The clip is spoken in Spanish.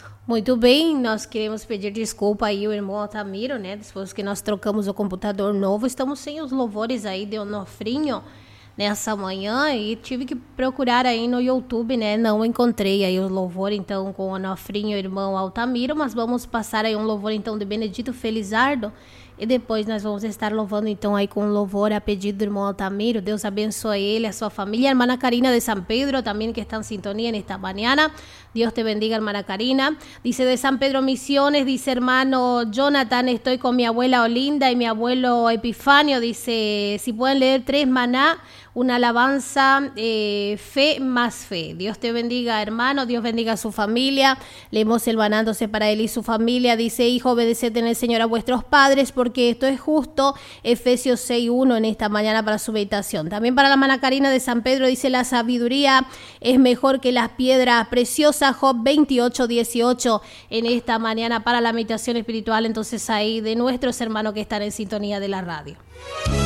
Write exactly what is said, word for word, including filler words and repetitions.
Muito bem, nós queremos pedir desculpa aí, o irmão Altamiro, né? Depois que nós trocamos o computador novo, estamos sem os louvores aí de Onofrinho nessa manhã e tive que procurar aí no YouTube, né? Não encontrei aí o louvor, então, com o Onofrinho e o irmão Altamiro, mas vamos passar aí um louvor, então, de Benedito Felizardo. E depois nós vamos estar louvando então aí com louvor a pedido do irmão Altamiro. Deus abençoe ele, a sua familia. Hermana Karina de San Pedro también que está en sintonía en esta mañana. Dios te bendiga, hermana Karina. Dice de San Pedro Misiones, dice hermano Jonathan, estoy con mi abuela Olinda y mi abuelo Epifanio. Dice, si pueden leer tres maná, una alabanza, eh, fe más fe. Dios te bendiga, hermano. Dios bendiga a su familia. Leemos el banándose para él y su familia. Dice, hijo, obedeced en el Señor a vuestros padres, porque esto es justo. Efesios seis uno en esta mañana para su meditación. También para la hermana Karina de San Pedro dice, la sabiduría es mejor que las piedras preciosas. Job veintiocho dieciocho en esta mañana para la meditación espiritual. Entonces ahí de nuestros hermanos que están en sintonía de la radio.